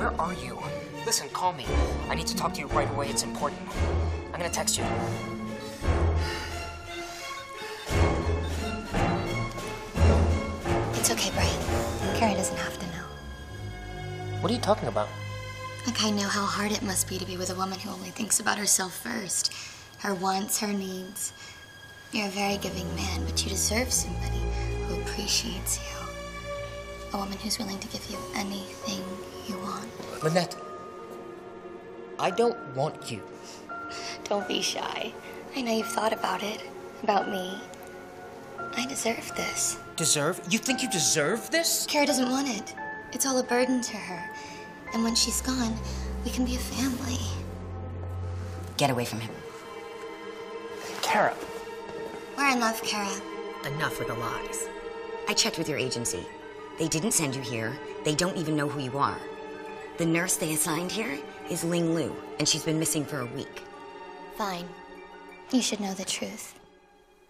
where are you? Listen, call me. I need to talk to you right away. It's important. I'm gonna text you. It's okay, Brian. Kara doesn't have to know. What are you talking about? Like, I know how hard it must be to be with a woman who only thinks about herself first. Her wants, her needs. You're a very giving man, but you deserve somebody who appreciates you. A woman who's willing to give you anything you want. Lynette, I don't want you. Don't be shy. I know you've thought about it. About me. I deserve this. Deserve? You think you deserve this? Kara doesn't want it. It's all a burden to her. And when she's gone, we can be a family. Get away from him. Kara. We're in love, Kara. Enough with the lies. I checked with your agency. They didn't send you here. They don't even know who you are. The nurse they assigned here is Ling Lu, and she's been missing for a week. Fine. You should know the truth.